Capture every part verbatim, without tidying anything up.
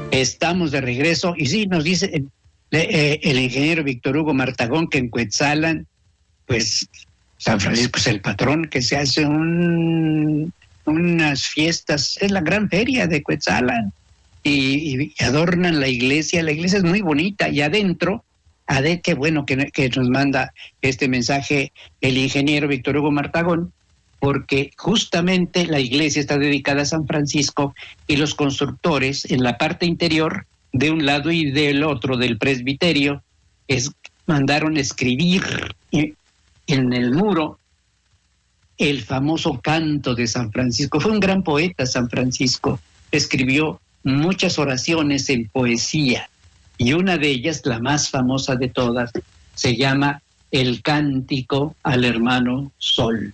Estamos de regreso y sí, nos dice eh, eh, el ingeniero Víctor Hugo Martagón que en Cuetzalan, pues San Francisco es el patrón, que se hace un, unas fiestas, es la gran feria de Cuetzalan y, y adornan la iglesia, la iglesia es muy bonita y adentro, ade, qué bueno que, que nos manda este mensaje el ingeniero Víctor Hugo Martagón, porque justamente la iglesia está dedicada a San Francisco y los constructores en la parte interior, de un lado y del otro del presbiterio, es, mandaron escribir en el muro el famoso canto de San Francisco. Fue un gran poeta San Francisco, escribió muchas oraciones en poesía y una de ellas, la más famosa de todas, se llama El Cántico al Hermano Sol.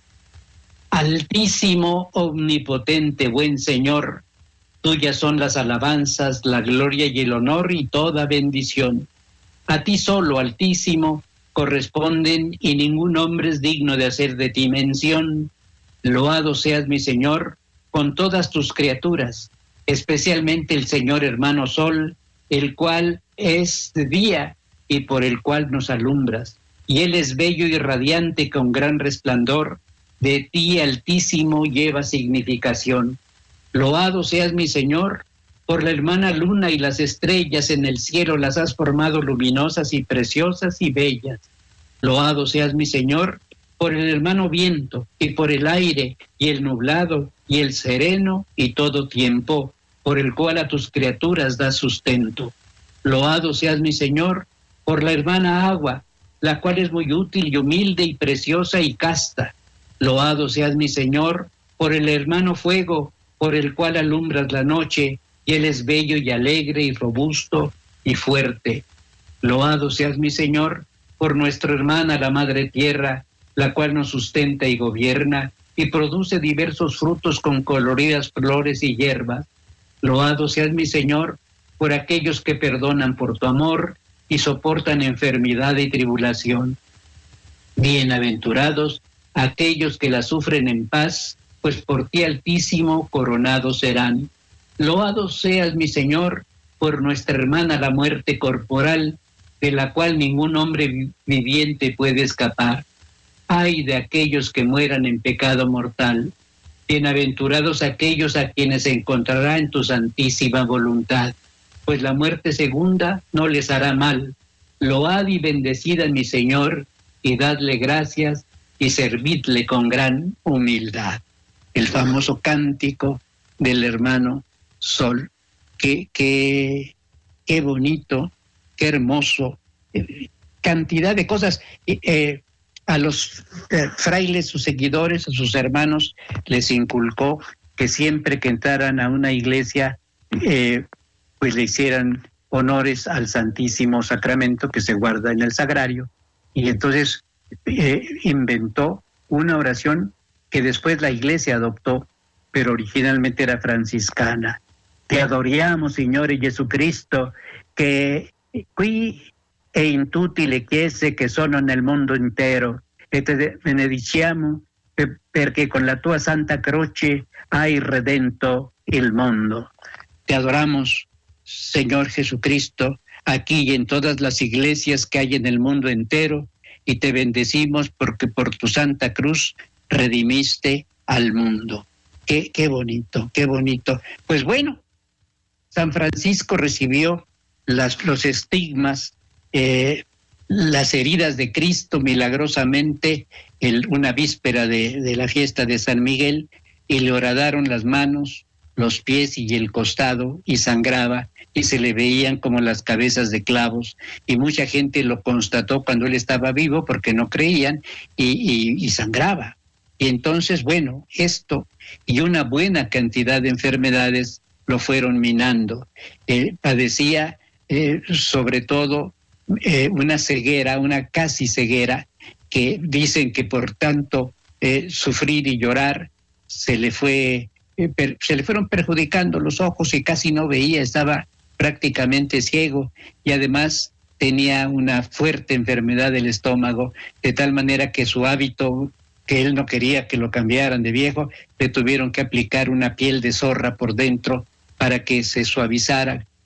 Altísimo, omnipotente, buen Señor, tuyas son las alabanzas, la gloria y el honor y toda bendición. A ti solo, Altísimo, corresponden y ningún hombre es digno de hacer de ti mención. Loado seas, mi Señor, con todas tus criaturas, especialmente el Señor hermano Sol, el cual es día y por el cual nos alumbras. Y él es bello y radiante con gran resplandor. De ti, Altísimo, lleva significación. Loado seas, mi Señor, por la hermana luna y las estrellas en el cielo las has formado luminosas y preciosas y bellas. Loado seas, mi Señor, por el hermano viento y por el aire y el nublado y el sereno y todo tiempo, por el cual a tus criaturas das sustento. Loado seas, mi Señor, por la hermana agua, la cual es muy útil y humilde y preciosa y casta. Loado seas, mi Señor, por el hermano fuego, por el cual alumbras la noche, y él es bello y alegre y robusto y fuerte. Loado seas, mi Señor, por nuestra hermana la Madre Tierra, la cual nos sustenta y gobierna, y produce diversos frutos con coloridas flores y hierbas. Loado seas, mi Señor, por aquellos que perdonan por tu amor y soportan enfermedad y tribulación. Bienaventurados aquellos que la sufren en paz, pues por ti, Altísimo, coronados serán. Loado seas, mi Señor, por nuestra hermana la muerte corporal, de la cual ningún hombre viviente puede escapar. Ay de aquellos que mueran en pecado mortal. Bienaventurados aquellos a quienes encontrará en tu santísima voluntad, pues la muerte segunda no les hará mal. Load y bendecida, mi Señor, y dadle gracias, y servidle con gran humildad. El famoso cántico del hermano Sol. Qué, qué, qué bonito, qué hermoso. Eh, cantidad de cosas. Eh, eh, a los eh, frailes, sus seguidores, a sus hermanos, les inculcó que siempre que entraran a una iglesia, eh, pues le hicieran honores al Santísimo Sacramento que se guarda en el sagrario. Y entonces Eh, inventó una oración que después la iglesia adoptó, pero originalmente era franciscana. Te adoriamo, Signore Jesucristo, che qui è inutile chiese che sono nel mondo intero, e te benediciamo perché con la tua santa croce hai redento il mondo. Te adoramos, Señor Jesucristo, aquí y en todas las iglesias que hay en el mundo entero, y te bendecimos porque por tu santa cruz redimiste al mundo. Qué, qué bonito, qué bonito. Pues bueno, San Francisco recibió las, los estigmas, eh, las heridas de Cristo milagrosamente el, una víspera de, de la fiesta de San Miguel, y le horadaron las manos, los pies y el costado, y sangraba, y se le veían como las cabezas de clavos, y mucha gente lo constató cuando él estaba vivo porque no creían, y, y, y sangraba. Y entonces, bueno, esto y una buena cantidad de enfermedades lo fueron minando. Eh, padecía eh, sobre todo eh, una ceguera, una casi ceguera, que dicen que por tanto eh, sufrir y llorar se le fue, eh, per, se le fueron perjudicando los ojos y casi no veía, estaba prácticamente ciego, y además tenía una fuerte enfermedad del estómago, de tal manera que su hábito, que él no quería que lo cambiaran de viejo, le tuvieron que aplicar una piel de zorra por dentro para que se suavizara,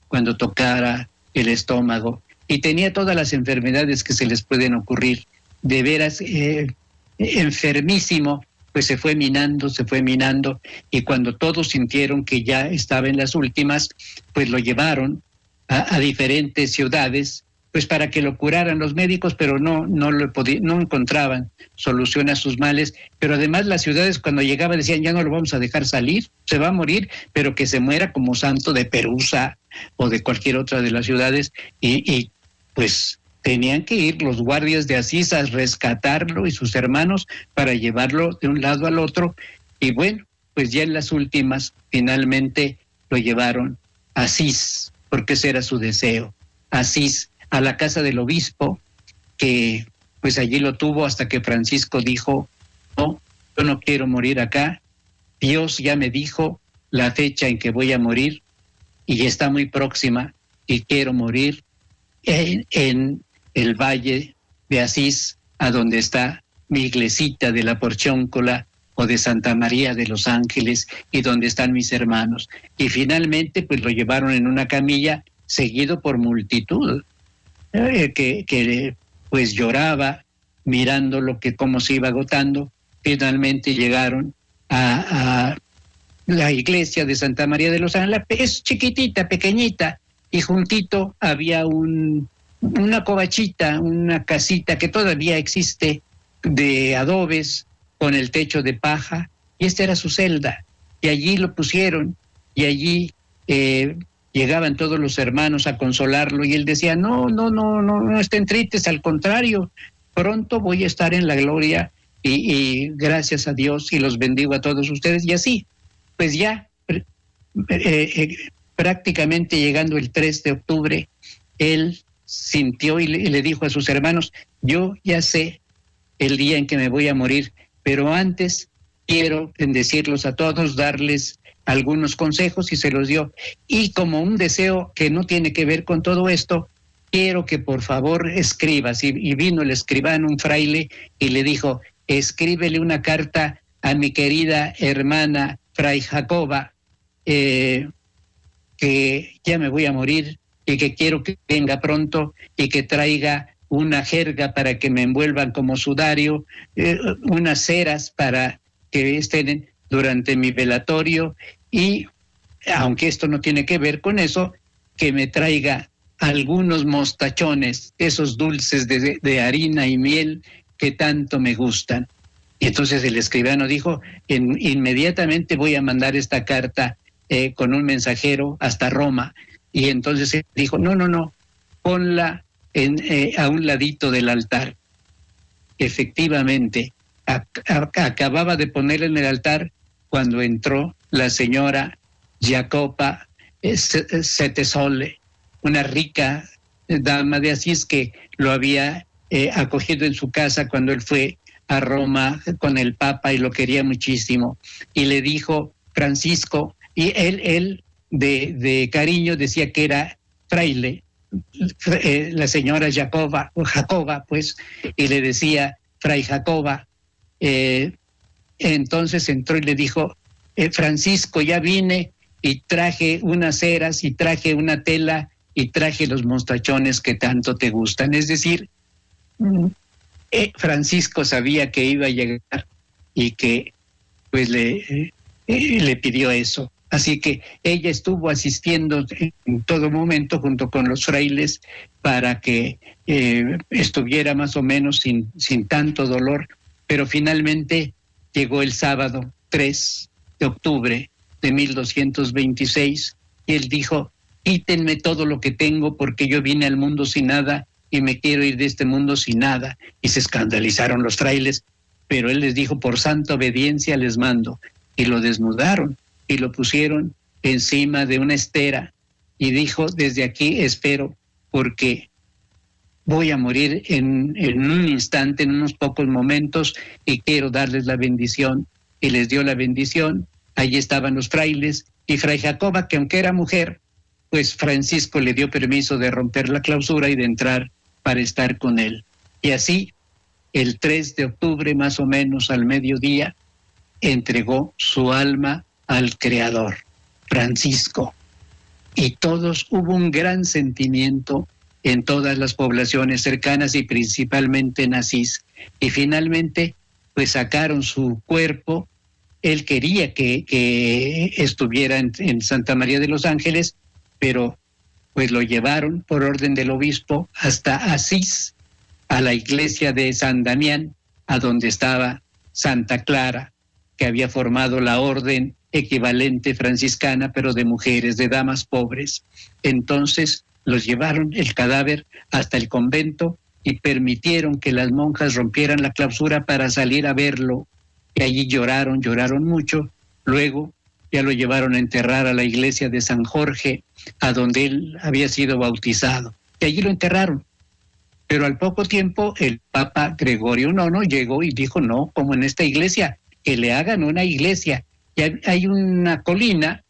cuando tocara el estómago. Y tenía todas las enfermedades que se les pueden ocurrir. De veras, eh, enfermísimo, pues se fue minando, se fue minando, y cuando todos sintieron que ya estaba en las últimas, pues lo llevaron a, a diferentes ciudades, pues para que lo curaran los médicos, pero no, no, lo podían, no encontraban solución a sus males. Pero además las ciudades cuando llegaba decían, ya no lo vamos a dejar salir, se va a morir, pero que se muera como santo de Perusa o de cualquier otra de las ciudades, y, y pues tenían que ir los guardias de Asís a rescatarlo y sus hermanos para llevarlo de un lado al otro. Y bueno, pues ya en las últimas finalmente lo llevaron a Asís, porque ese era su deseo, Asís, a la casa del obispo, que pues allí lo tuvo hasta que Francisco dijo, no, yo no quiero morir acá, Dios ya me dijo la fecha en que voy a morir y está muy próxima y quiero morir en, en el Valle de Asís, a donde está mi iglesita de la Porcióncola o de Santa María de los Ángeles, y donde están mis hermanos. Y finalmente pues lo llevaron en una camilla, seguido por multitud, eh, que, que pues lloraba mirando lo que cómo se iba agotando. Finalmente llegaron a, a la iglesia de Santa María de los Ángeles. Es chiquitita, pequeñita, y juntito había un una covachita, una casita que todavía existe de adobes con el techo de paja, y esta era su celda, y allí lo pusieron, y allí eh, llegaban todos los hermanos a consolarlo, y él decía, no, no, no, no, no estén tristes, al contrario, pronto voy a estar en la gloria, y, y gracias a Dios, y los bendigo a todos ustedes, y así, pues ya eh, eh, prácticamente llegando el tres de octubre, él sintió y le, y le dijo a sus hermanos, yo ya sé el día en que me voy a morir, pero antes quiero bendecirlos a todos, darles algunos consejos, y se los dio. Y como un deseo que no tiene que ver con todo esto, quiero que por favor escribas. Y, y vino el escribano, un fraile, y le dijo, escríbele una carta a mi querida hermana Fray Jacoba, eh, que ya me voy a morir, y que quiero que venga pronto y que traiga una jerga para que me envuelvan como sudario, eh, unas ceras para que estén durante mi velatorio, y aunque esto no tiene que ver con eso, que me traiga algunos mostachones, esos dulces de, de harina y miel que tanto me gustan. Y entonces el escribano dijo, en, inmediatamente voy a mandar esta carta eh, con un mensajero hasta Roma. Y entonces él dijo, no, no, no, ponla en, eh, a un ladito del altar. Efectivamente, a, a, acababa de ponerla en el altar cuando entró la señora Jacopa eh, Setesole, una rica dama de Asís que lo había eh, acogido en su casa cuando él fue a Roma con el Papa y lo quería muchísimo. Y le dijo, Francisco, y él, él de, de cariño decía que era fraile, eh, la señora Jacoba, Jacoba, pues, y le decía, Fray Jacoba. Eh, entonces entró y le dijo, eh, Francisco, ya vine y traje unas ceras y traje una tela y traje los mostachones que tanto te gustan. Es decir, eh, Francisco sabía que iba a llegar y que pues le, eh, le pidió eso. Así que ella estuvo asistiendo en todo momento junto con los frailes para que eh, estuviera más o menos sin, sin tanto dolor, pero finalmente llegó el sábado tres de octubre de mil doscientos veintiséis y él dijo, quítenme todo lo que tengo porque yo vine al mundo sin nada y me quiero ir de este mundo sin nada. Y se escandalizaron los frailes, pero él les dijo, por santa obediencia les mando, y lo desnudaron y lo pusieron encima de una estera y dijo, desde aquí espero porque voy a morir en, en un instante, en unos pocos momentos, y quiero darles la bendición. Y les dio la bendición. Allí estaban los frailes y Fray Jacoba, que aunque era mujer, pues Francisco le dio permiso de romper la clausura y de entrar para estar con él. Y así, el tres de octubre, más o menos al mediodía, entregó su alma al Creador, Francisco. y todos, hubo un gran sentimiento en todas las poblaciones cercanas y principalmente en Asís. Y finalmente, pues sacaron su cuerpo. Él quería que, que estuviera en, en Santa María de los Ángeles, pero pues lo llevaron por orden del obispo hasta Asís, a la iglesia de San Damián, a donde estaba Santa Clara, que había formado la orden equivalente franciscana, pero de mujeres, de damas pobres. Entonces los llevaron el cadáver hasta el convento y permitieron que las monjas rompieran la clausura para salir a verlo. Y allí lloraron, lloraron mucho. Luego ya lo llevaron a enterrar a la iglesia de San Jorge, a donde él había sido bautizado. Y allí lo enterraron. Pero al poco tiempo el Papa Gregorio noveno llegó y dijo, no, como en esta iglesia, que le hagan una iglesia. Y hay una colina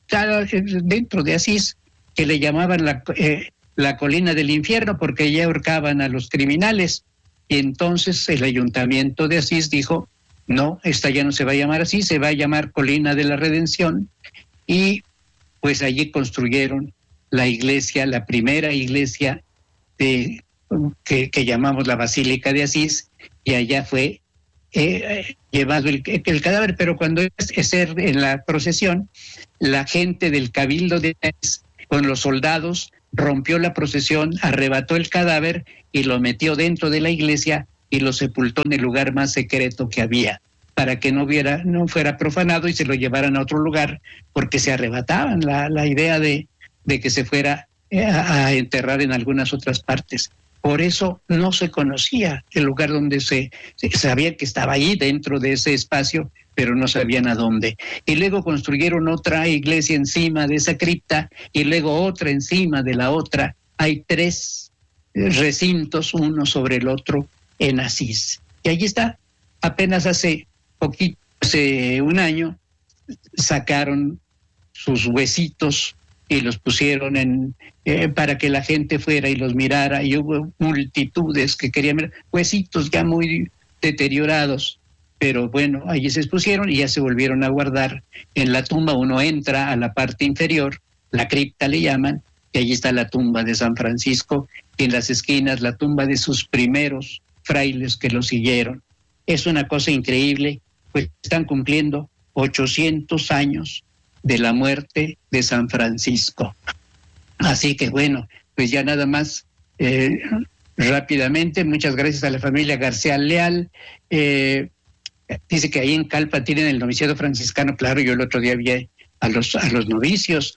dentro de Asís que le llamaban la, eh, la colina del infierno, porque allá ahorcaban a los criminales. Y entonces el ayuntamiento de Asís dijo, no, esta ya no se va a llamar así, se va a llamar Colina de la Redención. Y pues allí construyeron la iglesia, la primera iglesia de, que, que llamamos la Basílica de Asís, y allá fue eh, llevado el, el cadáver. Pero cuando es ser en la procesión, la gente del Cabildo de Asís, con los soldados, rompió la procesión, arrebató el cadáver y lo metió dentro de la iglesia y lo sepultó en el lugar más secreto que había, para que no hubiera, no fuera profanado y se lo llevaran a otro lugar, porque se arrebataban la, la idea de, de que se fuera a, a enterrar en algunas otras partes. Por eso no se conocía el lugar donde se, se sabía que estaba ahí dentro de ese espacio, pero no sabían a dónde. Y luego construyeron otra iglesia encima de esa cripta y luego otra encima de la otra. Hay tres recintos, uno sobre el otro, en Asís. Y allí está. Apenas hace poquito, hace un año, sacaron sus huesitos y los pusieron en eh, para que la gente fuera y los mirara, y hubo multitudes que querían ver huesitos ya muy deteriorados, pero bueno, allí se expusieron y ya se volvieron a guardar en la tumba. Uno entra a la parte inferior, la cripta le llaman, y allí está la tumba de San Francisco, y en las esquinas la tumba de sus primeros frailes que lo siguieron. Es una cosa increíble, pues están cumpliendo ochocientos años de la muerte de San Francisco. Así que bueno, pues ya nada más eh, rápidamente, muchas gracias a la familia García Leal. Eh, dice que ahí en Calpa tienen el noviciado franciscano. Claro, yo el otro día vi a los, a los novicios,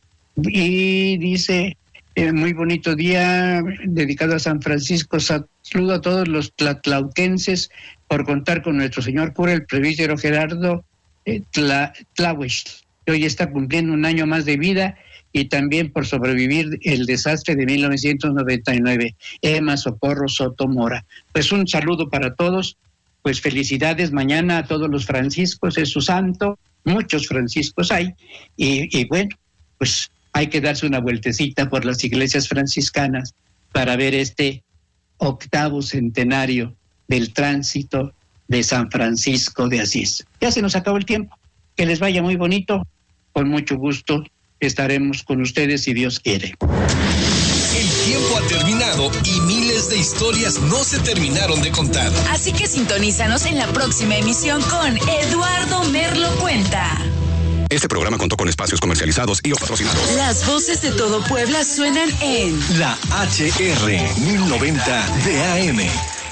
y dice, eh, muy bonito día dedicado a San Francisco. Saludo a todos los tlatlauquenses por contar con nuestro señor cura, el presbítero Gerardo eh, Tla, Tlahuich, que hoy está cumpliendo un año más de vida, y también por sobrevivir el desastre de mil novecientos noventa y nueve. Emma Socorro Soto Mora. Pues un saludo para todos, pues felicidades mañana a todos los franciscos, es su santo, muchos franciscos hay, y, y bueno, pues hay que darse una vueltecita por las iglesias franciscanas para ver este octavo centenario del tránsito de San Francisco de Asís. Ya se nos acabó el tiempo, que les vaya muy bonito, con mucho gusto estaremos con ustedes si Dios quiere. El tiempo ha terminado y miles de historias no se terminaron de contar. Así que sintonízanos en la próxima emisión con Eduardo Merlo Cuenta. Este programa contó con espacios comercializados y o patrocinados. Las voces de todo Puebla suenan en La H R mil noventa D A M.